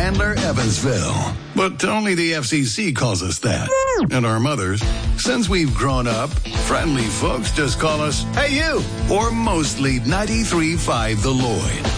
Chandler, Evansville. But only the FCC calls us that. And our mothers, since we've grown up, friendly folks just call us, "Hey, you!" Or mostly 93.5 The Lloyd.